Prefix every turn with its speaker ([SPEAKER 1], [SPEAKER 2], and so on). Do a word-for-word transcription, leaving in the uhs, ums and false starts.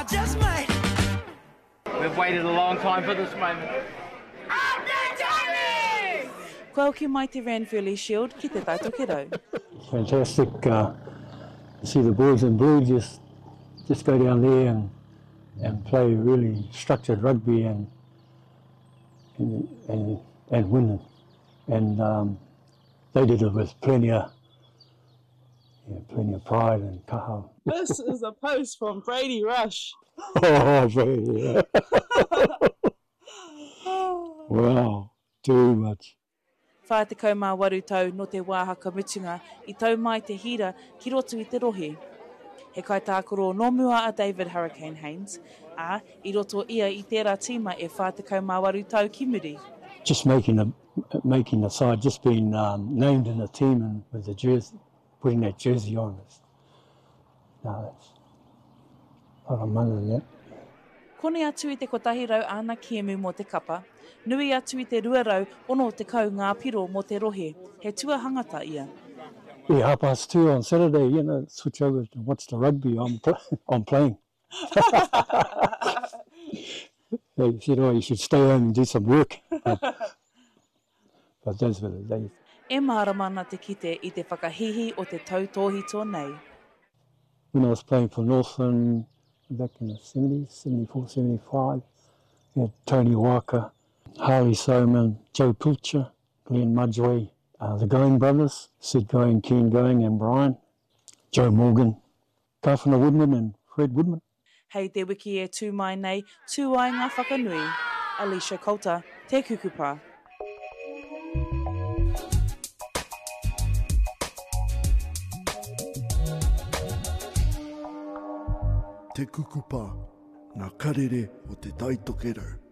[SPEAKER 1] just might.
[SPEAKER 2] We've waited a long time for this moment.
[SPEAKER 3] Koe ki mai te Ranfurly Shield ki te taito kero.
[SPEAKER 4] Fantastic. Uh, see the boys in blue just just go down there and and play really structured rugby and and and, and win it. And um, they did it with plenty of yeah, plenty of pride and kaha.
[SPEAKER 3] This is a post from Brady Rush.
[SPEAKER 4] Oh, Brady! Yeah. Wow, too much.
[SPEAKER 3] Whā te kaumā waru tau no te wāhaka mutunga I tau mai te hira ki roto I te rohe. He kai tākoro no mua a David Hurricane Haynes, a I roto ia I tērā tīma e whā te kaumā waru tau ki muri.
[SPEAKER 4] Just making a making the side, just being um, named in the team and with the jersey, putting that jersey on us. No, that's a lot of money in that.
[SPEAKER 3] Kone atu I te kotahi rau ana kiemu mō te kapa, nui atu I te rua rau ono te kau ngā piro mō te rohe, he tua hangata ia.
[SPEAKER 4] Yeah, half past two on Saturday, you know, switch over to watch the rugby I'm, pl I'm playing. They said, oh, you should stay home and do some work. But those were the days.
[SPEAKER 3] E maramana te kite I te whakahihi o te tautohi tō nei.
[SPEAKER 4] When I was playing for Northland back in the seventies, seventy-four, seventy-five, we had Tony Walker, Harley Soman, Joe Pilcher, Glenn Mudgeway, uh, the Going brothers, Sid Going, Keen Going and Brian, Joe Morgan, Kawhana Woodman and Fred Woodman.
[SPEAKER 3] Hei te wiki e tū mai nei, tū ai ngā whakanui. Alicia Coulter, te kukupa.
[SPEAKER 5] Te kukupa, ngā karere o te taitokero.